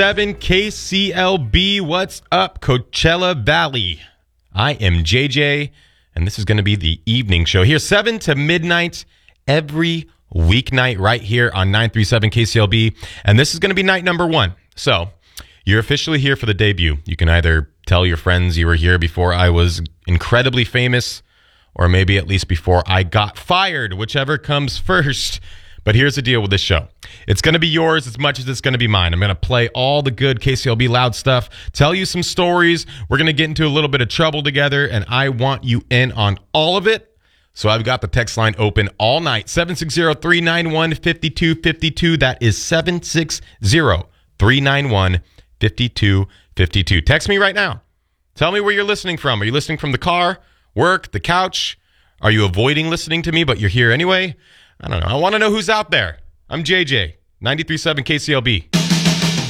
7 KCLB, what's up, Coachella Valley? I am JJ, and this is going to be the evening show here, 7 to midnight every weeknight right here on 937 KCLB, and this is going to be night number 1. So you're officially here for the debut. You can either tell your friends you were here before I was incredibly famous, or maybe at least before I got fired, whichever comes first. But here's the deal with this show. It's going to be yours as much as it's going to be mine. I'm going to play all the good KCLB loud stuff, tell you some stories. We're going to get into a little bit of trouble together, and I want you in on all of it. So I've got the text line open all night, 760-391-5252. That is 760-391-5252. Text me right now. Tell me where you're listening from. Are you listening from the car, work, the couch? Are you avoiding listening to me, but you're here anyway? I don't know. I want to know who's out there. I'm JJ, 93.7 KCLB.